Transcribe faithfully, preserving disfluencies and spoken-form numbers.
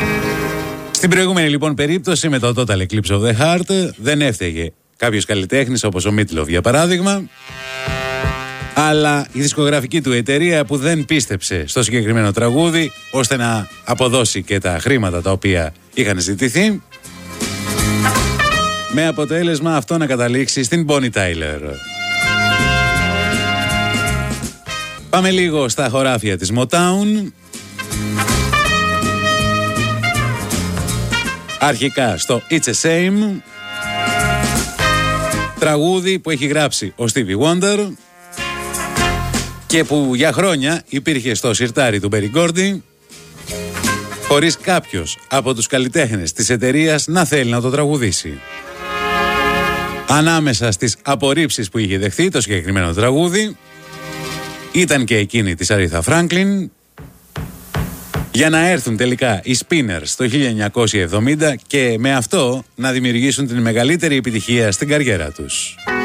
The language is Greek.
Στην προηγούμενη λοιπόν περίπτωση με το Total Eclipse of the Heart δεν έφταιγε κάποιος καλλιτέχνης όπως ο Meatloaf για παράδειγμα, αλλά η δισκογραφική του εταιρεία που δεν πίστεψε στο συγκεκριμένο τραγούδι ώστε να αποδώσει και τα χρήματα τα οποία είχαν ζητηθεί, με αποτέλεσμα αυτό να καταλήξει στην Bonnie Tyler. Πάμε λίγο στα χωράφια της Motown. Αρχικά στο It's a Shame, τραγούδι που έχει γράψει ο Stevie Wonder και που για χρόνια υπήρχε στο σιρτάρι του Berry Gordy, χωρίς κάποιος από τους καλλιτέχνες της εταιρείας να θέλει να το τραγουδήσει. Ανάμεσα στις απορρίψεις που είχε δεχθεί το συγκεκριμένο τραγούδι ήταν και εκείνη της Aretha Franklin, για να έρθουν τελικά οι Spinners το χίλια εννιακόσια εβδομήντα και με αυτό να δημιουργήσουν την μεγαλύτερη επιτυχία στην καριέρα τους.